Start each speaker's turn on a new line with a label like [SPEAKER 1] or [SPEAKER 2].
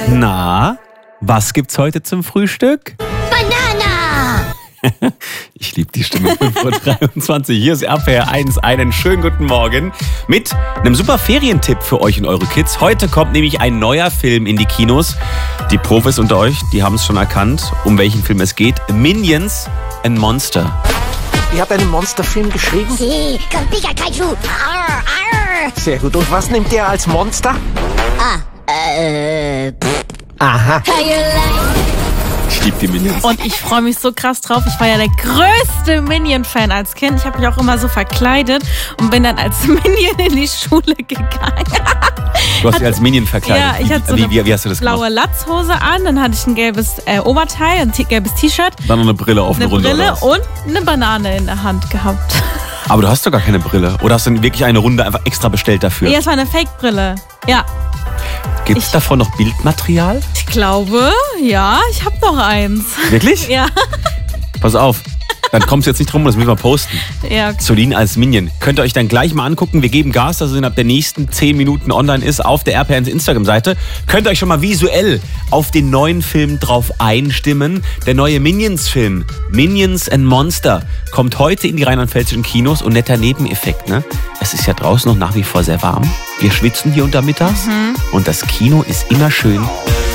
[SPEAKER 1] Na, was gibt's heute zum Frühstück?
[SPEAKER 2] Banana!
[SPEAKER 1] Ich liebe die Stimme. 5:23 Uhr. Hier ist RPR 1. Einen schönen guten Morgen mit einem super Ferientipp für euch und eure Kids. Heute kommt nämlich ein neuer Film in die Kinos. Die Profis unter euch, die haben es schon erkannt, um welchen Film es geht. Minions and Monster.
[SPEAKER 3] Ihr habt einen Monsterfilm geschrieben?
[SPEAKER 2] Sí, con Pika Kaiju. Arr, arr.
[SPEAKER 3] Sehr gut. Und was nimmt ihr als Monster? Aha.
[SPEAKER 2] How you like?
[SPEAKER 1] Ich liebe die Minions.
[SPEAKER 4] Und ich freue mich so krass drauf. Ich war ja der größte Minion-Fan als Kind. Ich habe mich auch immer so verkleidet und bin dann als Minion in die Schule gegangen.
[SPEAKER 1] Du hast dich als Minion verkleidet.
[SPEAKER 4] Ja, ich hatte so
[SPEAKER 1] wie hast du das
[SPEAKER 4] blaue
[SPEAKER 1] gemacht?
[SPEAKER 4] Latzhose an, dann hatte ich ein gelbes Oberteil, ein gelbes T-Shirt,
[SPEAKER 1] Dann noch eine Brille auf eine
[SPEAKER 4] eine
[SPEAKER 1] Runde.
[SPEAKER 4] Brille
[SPEAKER 1] Oder was?
[SPEAKER 4] und eine Banane in der Hand gehabt.
[SPEAKER 1] Aber du hast doch gar keine Brille. Oder hast du wirklich eine Runde einfach extra bestellt dafür?
[SPEAKER 4] Nee, es war eine Fake-Brille. Ja,
[SPEAKER 1] Gibt es davon noch Bildmaterial?
[SPEAKER 4] ich glaube, ja, ich habe noch eins.
[SPEAKER 1] Wirklich?
[SPEAKER 4] Ja,
[SPEAKER 1] Pass auf. Dann kommst du jetzt nicht drum, das müssen wir posten.
[SPEAKER 4] ja.
[SPEAKER 1] Solin als Minion. Könnt ihr euch dann gleich mal angucken. Wir geben Gas, dass es innerhalb der nächsten 10 Minuten online ist auf der RPR Instagram-Seite. Könnt ihr euch schon mal visuell auf den neuen Film drauf einstimmen. Der neue Minions-Film, Minions and Monster, kommt heute in die rheinland-pfälzischen Kinos. Und netter Nebeneffekt, ne? Es ist ja draußen noch nach wie vor sehr warm. Wir schwitzen hier untermittags. Und das Kino ist immer schön